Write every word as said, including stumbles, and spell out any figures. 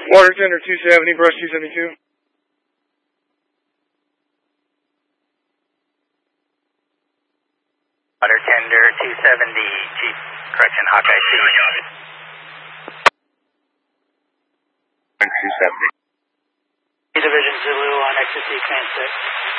Water Tender two seventy, Brush two seventy-two. Water Tender two seventy, Chief, correction, Hawkeye two. two seventy. Division Zulu on ecstasy, command six.